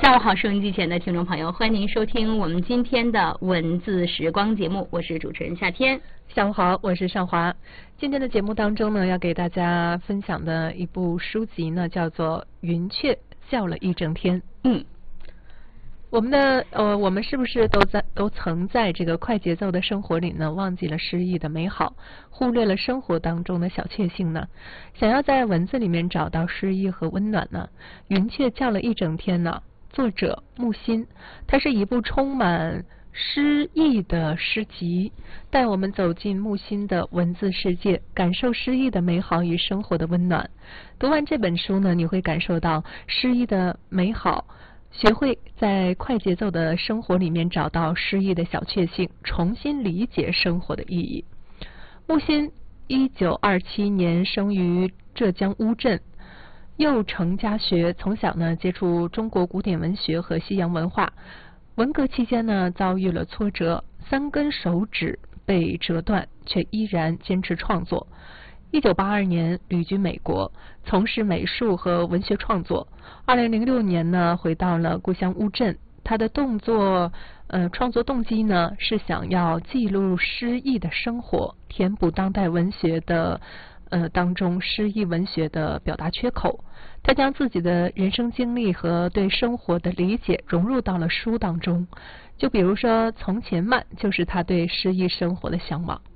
下午好，收音机前的听众朋友，欢迎您收听我们今天的文字时光节目，我是主持人夏天。 下午好，我是尚华。今天的节目当中呢，要给大家分享的一部书籍呢，叫做《云雀叫了一整天》。我们是不是都曾在这个快节奏的生活里呢，忘记了诗意的美好，忽略了生活当中的小确幸呢？想要在文字里面找到诗意和温暖呢，《云雀叫了一整天》呢，作者木心，它是一部充满诗意的诗集，带我们走进木心的文字世界，感受诗意的美好与生活的温暖。读完这本书呢，你会感受到诗意的美好，学会在快节奏的生活里面找到诗意的小确幸，重新理解生活的意义。木心1927年生于浙江乌镇，幼承家学，从小呢接触中国古典文学和西洋文化。文革期间呢，遭遇了挫折，3根手指被折断，却依然坚持创作。1982年旅居美国，从事美术和文学创作。2006年呢，回到了故乡乌镇。他的创作动机呢，是想要记录诗意的生活，填补当代文学的当中诗意文学的表达缺口。他将自己的人生经历和对生活的理解融入到了书当中。就比如说，从前慢就是他对诗意生活的向往。